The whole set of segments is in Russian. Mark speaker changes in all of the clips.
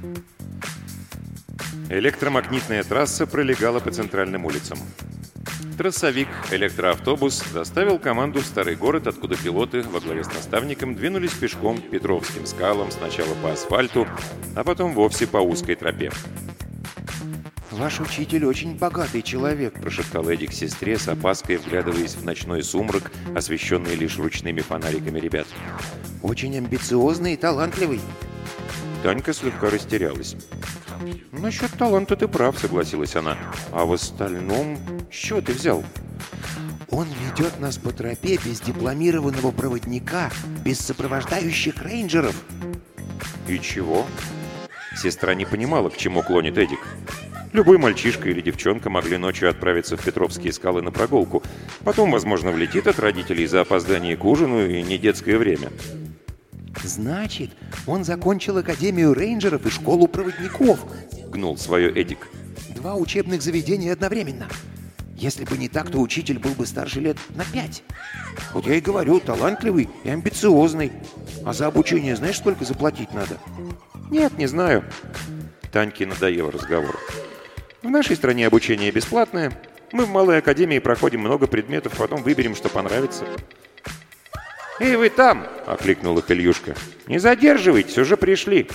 Speaker 1: Электромагнитная трасса пролегала по центральным улицам. Трассовик, электроавтобус доставил команду в старый город, откуда пилоты во главе с наставником двинулись пешком к Петровским скалам, сначала по асфальту, а потом вовсе по узкой тропе.
Speaker 2: «Ваш учитель очень богатый человек», –
Speaker 1: прошептал Эдик сестре с опаской, вглядываясь в ночной сумрак, освещенный лишь ручными фонариками ребят.
Speaker 2: «Очень амбициозный и талантливый».
Speaker 1: Танька слегка растерялась. «Насчет таланта ты прав», — согласилась она. «А в остальном, с чего ты взял?»
Speaker 2: «Он ведет нас по тропе без дипломированного проводника, без сопровождающих рейнджеров».
Speaker 1: «И чего?» Сестра не понимала, к чему клонит Эдик. Любой мальчишка или девчонка могли ночью отправиться в Петровские скалы на прогулку. Потом, возможно, влетит от родителей за опоздание к ужину и не детское время.
Speaker 2: «Значит, он закончил Академию рейнджеров и школу проводников», — гнул свое Эдик. «2 учебных заведения одновременно. Если бы не так, то учитель был бы старше лет на 5. Вот я и говорю, талантливый и амбициозный. А за обучение знаешь, сколько заплатить надо?»
Speaker 1: «Нет, не знаю». Таньке надоел разговор. «В нашей стране обучение бесплатное. Мы в малой академии проходим много предметов, потом выберем, что понравится». «Эй, вы там!» — окликнул их Ильюшка. «Не задерживайтесь, уже пришли!»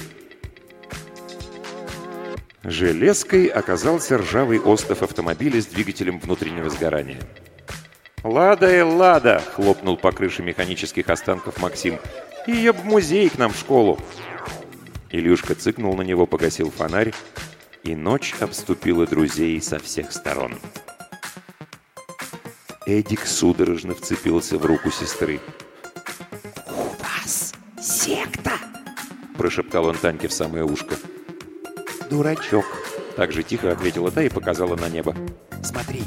Speaker 1: Железкой оказался ржавый остов автомобиля с двигателем внутреннего сгорания. «Лада, Лада!» — хлопнул по крыше механических останков Максим. «Ее в музей к нам в школу!» Илюшка цыкнул на него, погасил фонарь, и ночь обступила друзей со всех сторон. Эдик судорожно вцепился в руку сестры.
Speaker 2: «У вас секта!» – прошептал он Таньке в самое ушко.
Speaker 1: «Дурачок!» – так же тихо ответила та и показала на небо.
Speaker 2: «Смотри!»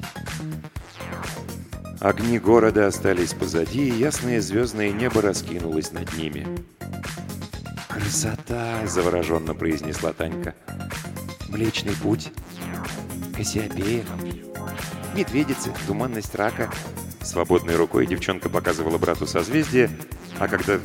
Speaker 1: Огни города остались позади, и ясное звездное небо раскинулось над ними. «Красота!» – завороженно произнесла Танька. «Млечный путь, Кассиопея, Медведицы, туманность рака». Свободной рукой девчонка показывала брату созвездие, а когда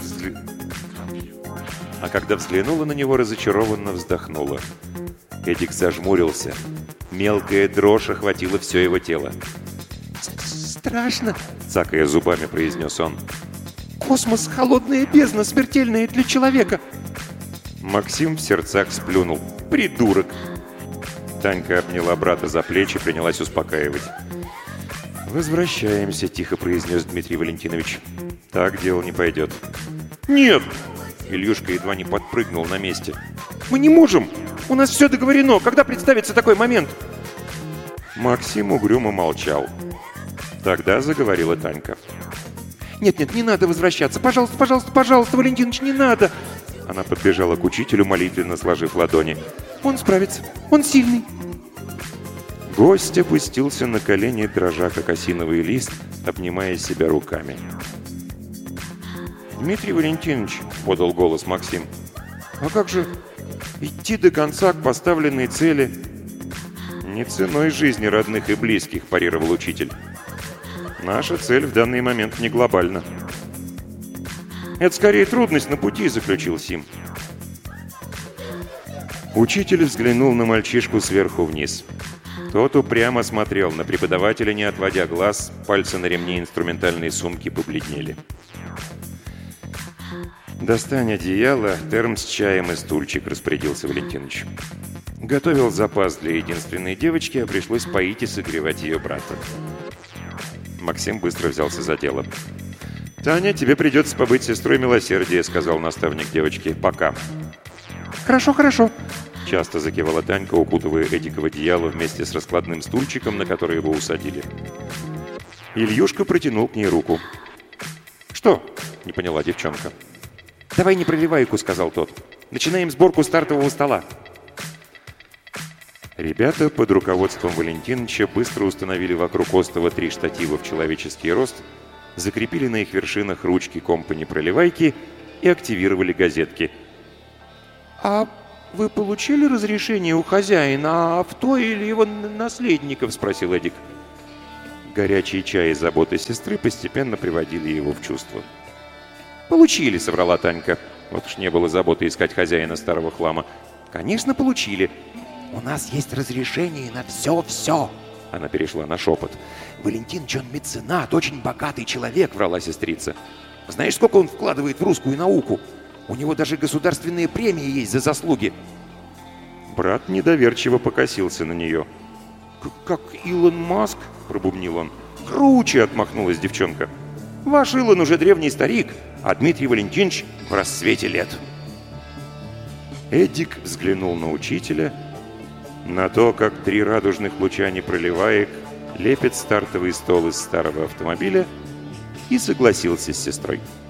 Speaker 1: взглянула на него, разочарованно вздохнула. Эдик зажмурился. Мелкая дрожь охватила все его тело.
Speaker 2: «Страшно!»
Speaker 1: — цакая зубами, произнес он.
Speaker 2: «Космос — холодная бездна, смертельная для человека!»
Speaker 1: Максим в сердцах сплюнул. «Придурок!» Танька обняла брата за плечи, принялась успокаивать. «Возвращаемся», — тихо произнес Дмитрий Валентинович. «Так дело не пойдет». «Нет!» — Ильюшка едва не подпрыгнул на месте. «Мы не можем! У нас все договорено! Когда представится такой момент?» Максим угрюмо молчал. Тогда заговорила Танька.
Speaker 2: «Нет, не надо возвращаться! Пожалуйста, пожалуйста, пожалуйста, Валентинович, не надо!»
Speaker 1: Она подбежала к учителю, молитвенно сложив ладони.
Speaker 2: «Он справится! Он сильный!»
Speaker 1: Гость опустился на колени, дрожа как осиновый лист, обнимая себя руками. «Дмитрий Валентинович», — подал голос Максим, — «а как же идти до конца к поставленной цели?» «Не ценой жизни родных и близких», — парировал учитель. «Наша цель в данный момент не глобальна». «Это скорее трудность на пути», — заключил Сим. Учитель взглянул на мальчишку сверху вниз. Тот упрямо смотрел на преподавателя, не отводя глаз, пальцы на ремне инструментальной сумки побледнели. «Достань одеяло, термос с чаем и стульчик», — распорядился Валентинович. Готовил запас для единственной девочки, а пришлось поить и согревать ее брата. Максим быстро взялся за дело. «Таня, тебе придется побыть сестрой милосердия», — сказал наставник девочки. «Пока».
Speaker 2: «Хорошо, хорошо»,
Speaker 1: — часто закивала Танька, укутывая Эдика в одеяло вместе с раскладным стульчиком, на который его усадили. Ильюшка протянул к ней руку. «Что?» — не поняла девчонка. «Давай не проливайку», — сказал тот. «Начинаем сборку стартового стола». Ребята под руководством Валентиновича быстро установили вокруг остова 3 штатива в человеческий рост, закрепили на их вершинах ручки компани-проливайки и активировали газетки.
Speaker 2: «А вы получили разрешение у хозяина авто или его наследников?» — спросил Эдик.
Speaker 1: Горячий чай и заботы сестры постепенно приводили его в чувство. «Получили», — соврала Танька. Вот уж не было заботы искать хозяина старого хлама.
Speaker 2: «Конечно, получили. У нас есть разрешение на все-все».
Speaker 1: Она перешла на шепот.
Speaker 2: «Валентиныч, он меценат, очень богатый человек», — врала сестрица. «Знаешь, сколько он вкладывает в русскую науку? У него даже государственные премии есть за заслуги».
Speaker 1: Брат недоверчиво покосился на нее. «Как Илон Маск?» — пробубнил он. «Круче!» — отмахнулась девчонка. «Ваш Илон уже древний старик, а Дмитрий Валентинович в расцвете лет». Эдик взглянул на учителя, на то, как 3 радужных луча непроливаек лепит стартовый стол из старого автомобиля, и согласился с сестрой.